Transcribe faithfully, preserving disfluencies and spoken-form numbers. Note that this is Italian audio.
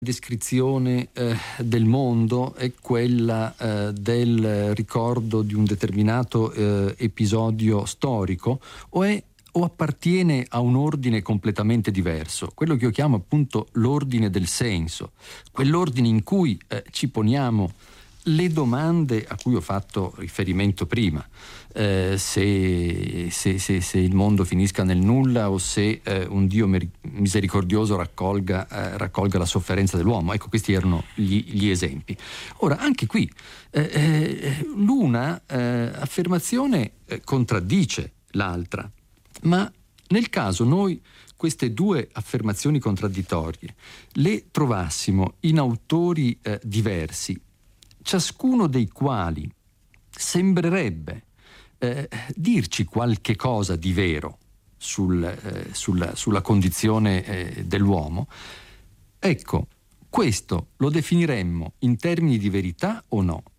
descrizione eh, del mondo è quella eh, del ricordo di un determinato eh, episodio storico o è o appartiene a un ordine completamente diverso, quello che io chiamo appunto l'ordine del senso, quell'ordine in cui eh, ci poniamo le domande a cui ho fatto riferimento prima, eh, se, se, se, se il mondo finisca nel nulla o se eh, un Dio misericordioso raccolga, eh, raccolga la sofferenza dell'uomo. Ecco, questi erano gli, gli esempi. Ora, anche qui eh, eh, l'una eh, affermazione eh, contraddice l'altra, ma nel caso noi queste due affermazioni contraddittorie le trovassimo in autori eh, diversi, ciascuno dei quali sembrerebbe eh, dirci qualche cosa di vero sul, eh, sulla, sulla condizione eh, dell'uomo, ecco, questo lo definiremmo in termini di verità o no?